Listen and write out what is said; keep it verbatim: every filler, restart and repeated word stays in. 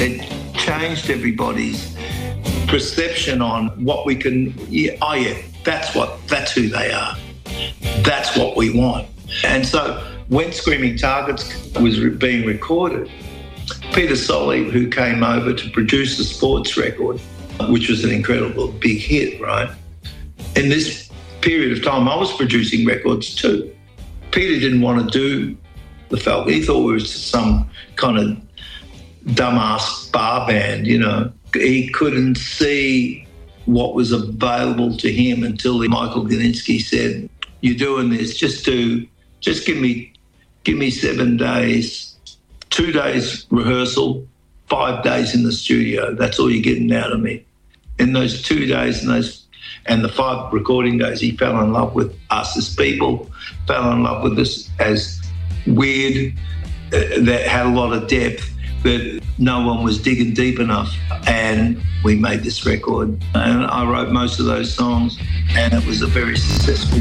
It changed everybody's perception on what we can, yeah, oh yeah, that's what, that's who they are. That's what we want. And so when Screaming Targets was re- being recorded, Peter Solly, who came over to produce the sports record, which was an incredible big hit, right? In this period of time, I was producing records too. Peter didn't want to do the Falcon. He thought we were some kind of dumbass bar band, you know. He couldn't see what was available to him until Michael Gudinski said, "You're doing this, just do, just give me, give me seven days, two days rehearsal, five days in the studio. That's all you're getting out of me." In those two days and those and the five recording days, he fell in love with us as people, fell in love with us as weird, uh, that had a lot of depth, that no one was digging deep enough. And we made this record. And I wrote most of those songs, and it was a very successful